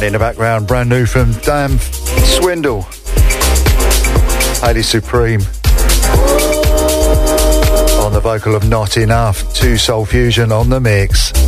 In the background, brand new from Damn Swindle, Hayley Supreme on the vocal of Not Enough, 2 Soul Fusion on the mix.